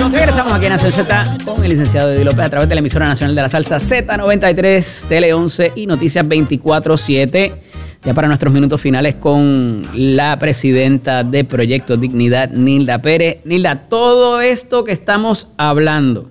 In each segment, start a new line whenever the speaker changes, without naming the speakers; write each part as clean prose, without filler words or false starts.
Regresamos aquí en Nación Z con el licenciado Eddie López a través de la emisora nacional de la salsa Z93, Tele 11 y Noticias 24/7. Ya para nuestros minutos finales con la presidenta de Proyecto Dignidad, Nilda Pérez. Nilda, todo esto que estamos hablando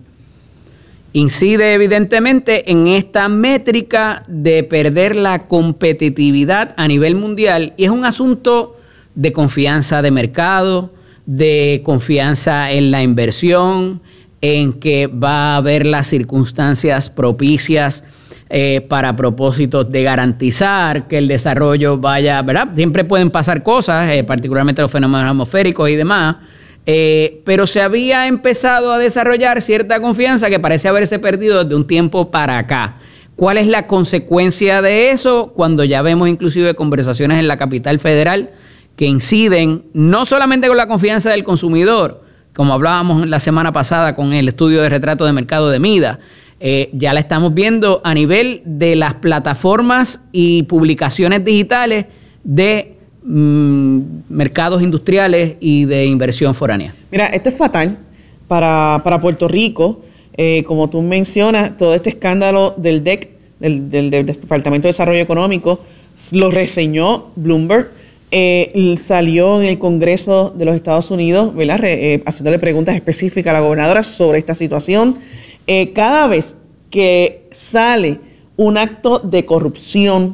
incide evidentemente en esta métrica de perder la competitividad a nivel mundial y es un asunto de confianza de mercado, de confianza en la inversión, en que va a haber las circunstancias propicias para propósitos de garantizar que el desarrollo vaya, ¿verdad? Siempre pueden pasar cosas, particularmente los fenómenos atmosféricos y demás, pero se había empezado a desarrollar cierta confianza que parece haberse perdido desde un tiempo para acá. ¿Cuál es la consecuencia de eso cuando ya vemos inclusive conversaciones en la capital federal que inciden no solamente con la confianza del consumidor, como hablábamos la semana pasada con el estudio de retrato de mercado de Mida, ya la estamos viendo a nivel de las plataformas y publicaciones digitales de mercados industriales y de inversión foránea?
Mira, esto es fatal para Puerto Rico. Como tú mencionas, todo este escándalo del DEC, del Departamento de Desarrollo Económico, lo reseñó Bloomberg. Salió en el Congreso de los Estados Unidos, ¿verdad? Haciéndole preguntas específicas a la gobernadora sobre esta situación. Cada vez que sale un acto de corrupción,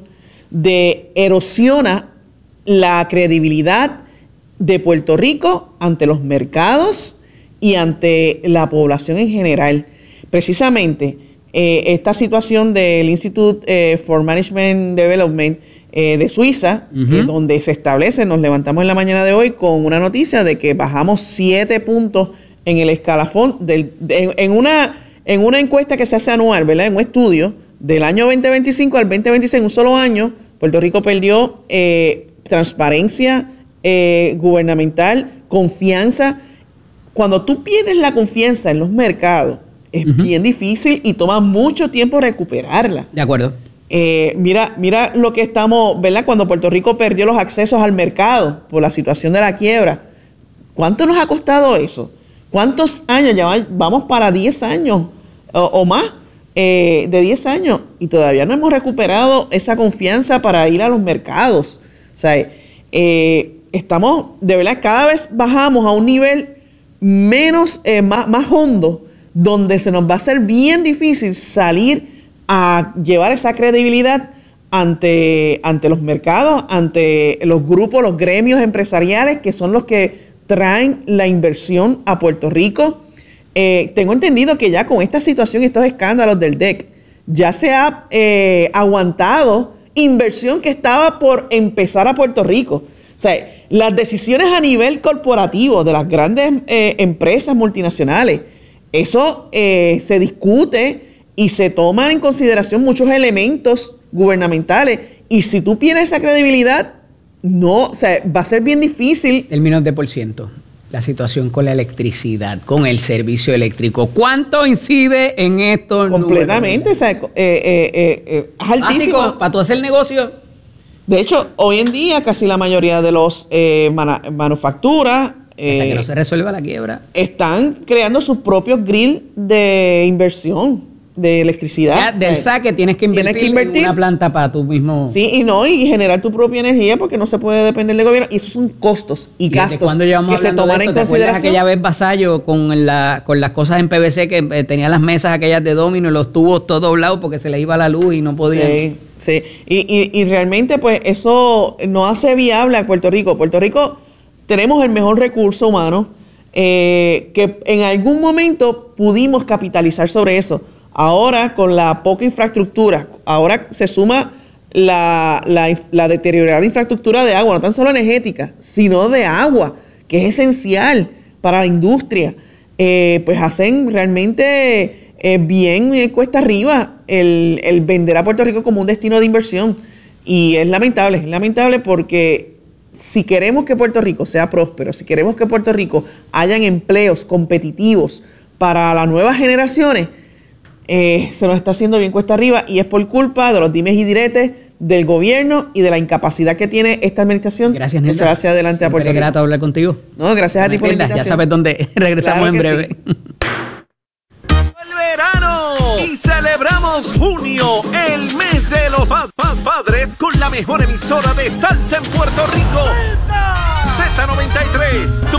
erosiona la credibilidad de Puerto Rico ante los mercados y ante la población en general. Precisamente, esta situación del Institute for Management Development de Suiza, donde se establece, nos levantamos en la mañana de hoy con una noticia de que bajamos 7 puntos en el escalafón en una encuesta que se hace anual, ¿verdad? En un estudio del año 2025 al 2026, en un solo año, Puerto Rico perdió transparencia gubernamental, confianza. Cuando tú pierdes la confianza en los mercados, es bien difícil y toma mucho tiempo recuperarla.
De acuerdo.
Mira lo que estamos, ¿verdad? Cuando Puerto Rico perdió los accesos al mercado por la situación de la quiebra, ¿cuánto nos ha costado eso? ¿Cuántos años? Ya vamos para 10 años o más de 10 años y todavía no hemos recuperado esa confianza para ir a los mercados. O sea, estamos, de verdad, cada vez bajamos a un nivel más hondo, donde se nos va a hacer bien difícil salir a llevar esa credibilidad ante los mercados, ante los grupos, los gremios empresariales que son los que traen la inversión a Puerto Rico. Tengo entendido que ya con esta situación y estos escándalos del DEC, ya se ha aguantado inversión que estaba por empezar a Puerto Rico. O sea, las decisiones a nivel corporativo de las grandes empresas multinacionales, eso se discute y se toman en consideración muchos elementos gubernamentales. Y si tú pierdes esa credibilidad, no, o sea, va a ser bien difícil.
Términos de por ciento, la situación con la electricidad, con el servicio eléctrico, ¿cuánto incide en esto?
Completamente, o sea, es altísimo.
Básico, para tú hacer negocio.
De hecho, hoy en día casi la mayoría de los manufacturas
hasta que no se resuelva la quiebra,
están creando sus propios grill de inversión de electricidad.
Ya, del saque tienes que invertir en una planta para tú mismo.
Sí, y generar tu propia energía porque no se puede depender del gobierno. Y esos son costos y gastos que se toman en consideración.
Aquella vez Vasallo con las cosas en PVC que tenía las mesas aquellas de domino y los tubos todos doblados porque se le iba la luz y no podían.
Sí. Y realmente pues eso no hace viable a Puerto Rico. Puerto Rico tenemos el mejor recurso humano que en algún momento pudimos capitalizar sobre eso. Ahora, con la poca infraestructura, ahora se suma la deteriorada infraestructura de agua, no tan solo energética, sino de agua, que es esencial para la industria. Pues hacen realmente bien cuesta arriba el vender a Puerto Rico como un destino de inversión. Y es lamentable porque si queremos que Puerto Rico sea próspero, si queremos que Puerto Rico hayan empleos competitivos para las nuevas generaciones, se nos está haciendo bien cuesta arriba y es por culpa de los dimes y diretes del gobierno y de la incapacidad que tiene esta administración.
Gracias, Nilda.
Echar hacia adelante a Puerto Rico.
Es grato hablar contigo.
No, gracias a ti por la invitación.
Ya sabes dónde regresamos en breve. Sí.
Celebramos junio, el mes de los padres, con la mejor emisora de salsa en Puerto Rico. Z93.